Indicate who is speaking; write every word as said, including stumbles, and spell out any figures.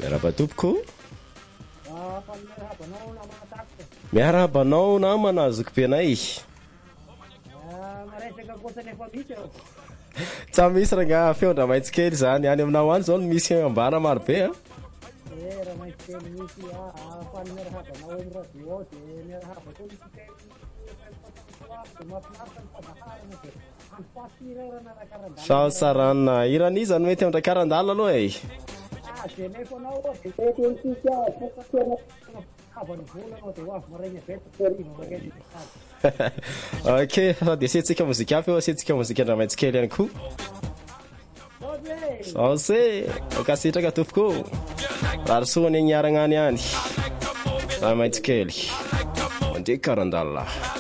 Speaker 1: miaraba tompoko miarabanao namana azokimpianay tsa misy ranga feondra maitsikely zany any aminao any zao no misy ambana marobe a sao sarana iran'izany mety amndrakarandala aloha e ok sady asetsika mozika afy eo asetsika mozika andramaitsikely ihany koa sao se akasitraka tompoko rarosoany agniaragnany any ramaitsikely mandre karandala